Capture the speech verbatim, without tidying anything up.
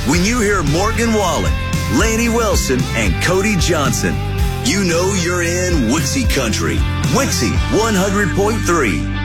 When you hear Morgan Wallen, Laney Wilson, and Cody Johnson, you know you're in Wixie Country. Wixie one hundred point three.